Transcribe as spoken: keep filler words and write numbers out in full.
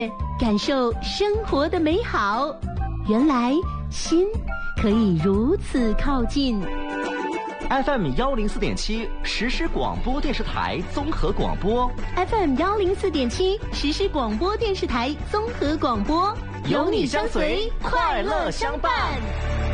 感受生活的美好。原来心可以如此靠近。 F M 幺零四点七实时广播电视台综合广播 ，F M 幺零四点七实时广播电视台综合广播， 有你相随，快乐相伴。